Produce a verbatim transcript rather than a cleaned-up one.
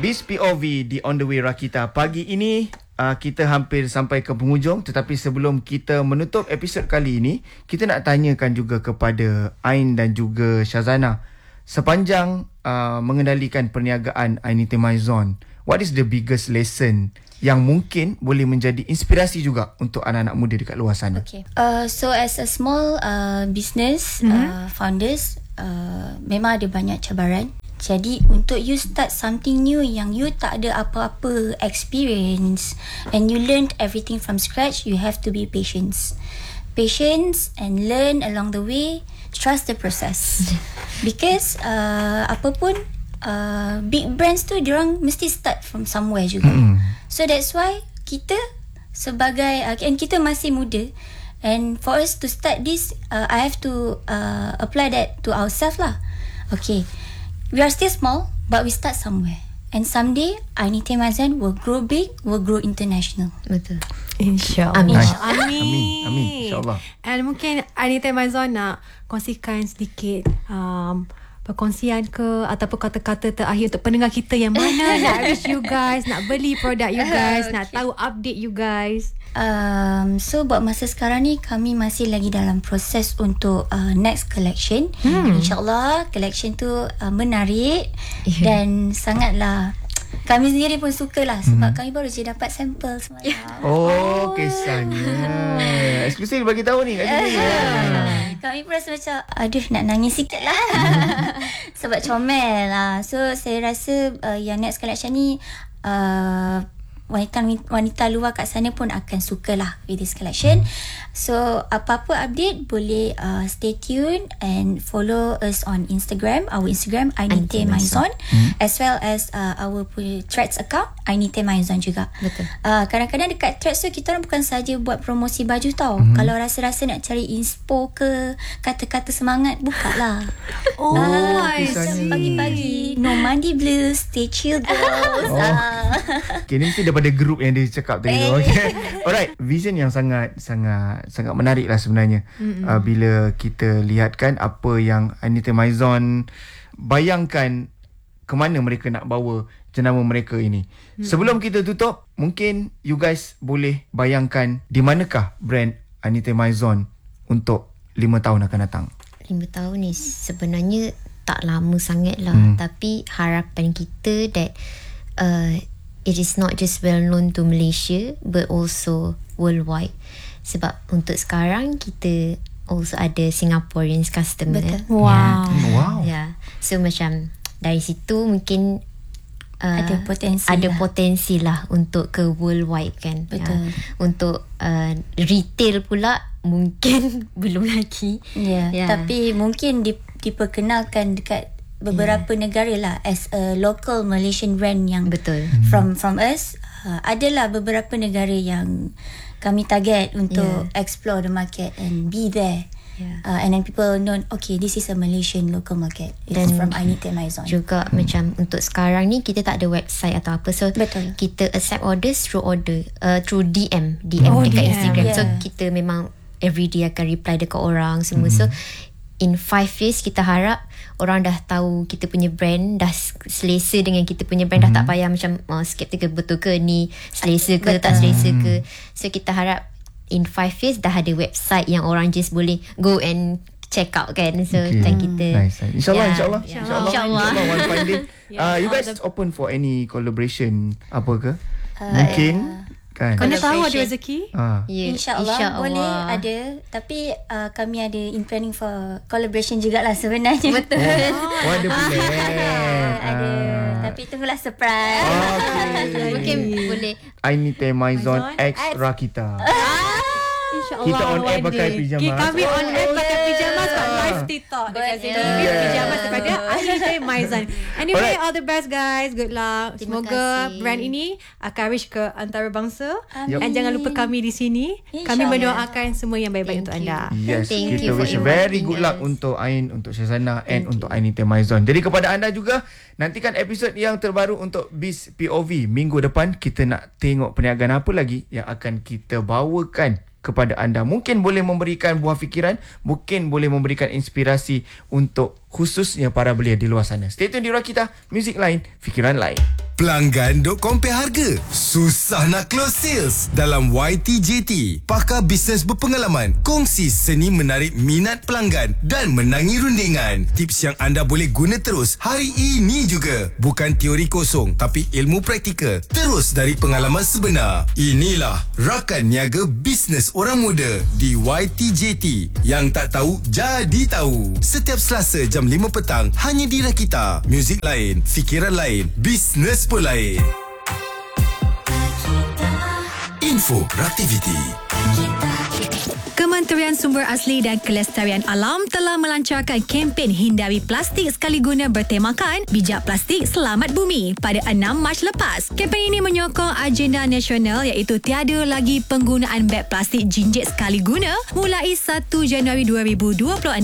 Biz P O V di On The Way Rakita. Pagi ini uh, kita hampir sampai ke penghujung, tetapi sebelum kita menutup episod kali ini, kita nak tanyakan juga kepada Ain dan juga Syazana, sepanjang uh, mengendalikan perniagaan Ainite Maison, what is the biggest lesson yang mungkin boleh menjadi inspirasi juga untuk anak-anak muda dekat luar sana? Okay. Uh, so as a small uh, business mm-hmm. uh, founders, uh, memang ada banyak cabaran. Jadi untuk you start something new yang you tak ada apa-apa experience and you learn everything from scratch, you have to be patient. Patience and learn along the way. Trust the process. Because uh, apa pun uh, big brands tu diorang mesti start from somewhere juga. Mm. So that's why kita sebagai uh, and kita masih muda, and for us to start this, uh, I have to uh, apply that to ourselves lah. Okay. We are still small, but we start somewhere. And someday, Ainite Maison will grow big, will grow international. Betul. InsyaAllah. Amin. Amin. Amin. Amin. InsyaAllah. And mungkin Ainite Maison nak kongsikan sedikit um, perkongsian ke ataupun kata-kata terakhir untuk pendengar kita yang mana nak reach you guys, nak beli produk you guys, okay. nak tahu update you guys. Um, so buat masa sekarang ni kami masih lagi dalam proses untuk uh, next collection. Hmm. InsyaAllah collection tu uh, menarik yeah. dan sangatlah kami sendiri pun suka lah sebab hmm. kami baru je dapat sampel semalam. Oh, oh. Kisahnya eksklusif bagi tahu ni kat sini. Uh, kami pun rasa macam aduh nak nangis sikit lah sebab comel lah. So saya rasa uh, yang next collection ni uh, wanita-wanita luar kat sana pun akan suka lah with this collection. So apa-apa update boleh uh, stay tuned and follow us on Instagram, our Instagram Ainite Maison, hmm. as well as uh, our Threads account Ainite Maison juga. Betul. Uh, kadang-kadang dekat Threads tu kita orang bukan saja buat promosi baju tau. Hmm. Kalau rasa-rasa nak cari inspo ke kata-kata semangat, buka lah. Oh, uh, I see. Pagi-pagi no mandi blues, stay chill girls. Oh. Uh. Okay, ni mesti daripada grup yang dia cakap tadi tu. Okay. Alright, vision yang sangat sangat sangat menarik lah sebenarnya. Uh, bila kita lihatkan apa yang Ainite Maison bayangkan ke mana mereka nak bawa jenama mereka ini. Mm-mm. Sebelum kita tutup, mungkin you guys boleh bayangkan di manakah brand Ainite Maison untuk lima tahun akan datang. lima tahun ni sebenarnya tak lama sangat lah. Hmm. Tapi harapan kita that uh, it is not just well known to Malaysia but also worldwide. Sebab untuk sekarang kita also ada Singaporean customer. Betul. Wow. Yeah. Wow. Yeah. So macam dari situ mungkin uh, ada potensi ada lah. potensi lah untuk ke worldwide kan. Betul. Yeah. Untuk uh, retail pula mungkin belum lagi. Ya. Yeah. Yeah. Tapi mungkin dip, diperkenalkan dekat beberapa yeah. negara lah as a local Malaysian brand yang betul. From from us uh, adalah beberapa negara yang kami target untuk yeah. explore the market and be there. Yeah. Uh, and then people know, okay, this is a Malaysian local market. It's Dan from Ainite Maison. Juga hmm. macam untuk sekarang ni kita tak ada website atau apa. So betul. Kita accept orders through order uh, through D M D M oh, dekat D M. Instagram. Yeah. So kita memang everyday akan reply dekat orang semua. Hmm. So in five years kita harap orang dah tahu kita punya brand, dah selesa dengan kita punya brand, mm-hmm. dah tak payah macam oh, skeptical betul ke ni selesa ke betul. Tak selesa ke. So kita harap in five years dah ada website yang orang just boleh go and check out kan. So okay. time kita nice. InsyaAllah, yeah. insyaAllah, Yeah. insyaAllah, InsyaAllah. insyaAllah one fine day. uh, You guys open for any collaboration apa ke? Uh, Mungkin uh, kan? Kau nak tahu ada rezeki? Ah. Yeah. InsyaAllah, InsyaAllah boleh ada. Tapi uh, kami ada in planning for collaboration jugalah sebenarnya. Betul. Oh, oh ada plan. Ada. Ah. Tapi tunggulah surprise. Oh, okay. Mungkin boleh Ainite Maison Maison X Rakita. InsyaAllah Kita on air pakai pijamas. Kami on air Oh, pakai yeah. pijamas kat live TikTok dekat sini. Yeah. With pijamas daripada Ainite Maison. Anyway, Alright. all the best guys. Good luck. Terima Semoga kasih. brand ini akan reach ke antarabangsa. Amin. And jangan lupa kami di sini. Kami InsyaAllah. mendoakan semua yang baik-baik Thank untuk you. anda. Yes, Thank kita you for wish very inviting good luck us. untuk Ain, untuk Syazana and untuk Ainite Maison. Jadi kepada anda juga, nantikan episod yang terbaru untuk Biz P O V. Minggu depan kita nak tengok perniagaan apa lagi yang akan kita bawakan kepada anda. Mungkin boleh memberikan buah fikiran, mungkin boleh memberikan inspirasi untuk khususnya para belia di luar sana. Stay tune di Rakita, muzik lain, fikiran lain. Pelanggan duk compare harga. Susah nak close sales. Dalam Y T J T, pakar bisnes berpengalaman kongsi seni menarik minat pelanggan dan menangi rundingan. Tips yang anda boleh guna terus hari ini juga. Bukan teori kosong, tapi ilmu praktikal. Terus dari pengalaman sebenar. Inilah Rakan Niaga Bisnes Orang Muda di Y T J T. Yang tak tahu, jadi tahu. Setiap Selasa jam lima petang hanya di Rakita. Muzik lain, fikiran lain, bisnes pun lain. Info Raktiviti. Kementerian Sumber Asli dan Kelestarian Alam telah melancarkan kempen Hindari Plastik Sekaliguna bertemakan Bijak Plastik Selamat Bumi pada enam Mac lepas. Kempen ini menyokong agenda nasional iaitu tiada lagi penggunaan beg plastik jinjit sekaliguna mulai satu Januari dua ribu dua puluh enam